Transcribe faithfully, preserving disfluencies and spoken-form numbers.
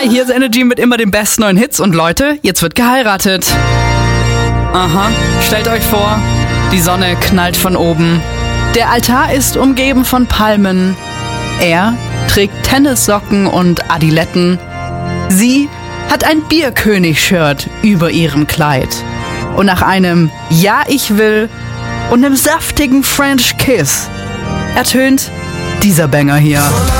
Hi, hier ist Energy mit immer den besten neuen Hits und Leute, jetzt wird geheiratet. Aha, stellt euch vor, die Sonne knallt von oben. Der Altar ist umgeben von Palmen. Er trägt Tennissocken und Adiletten. Sie hat ein Bierkönig-Shirt über ihrem Kleid. Und nach einem Ja, ich will und einem saftigen French Kiss ertönt dieser Banger hier.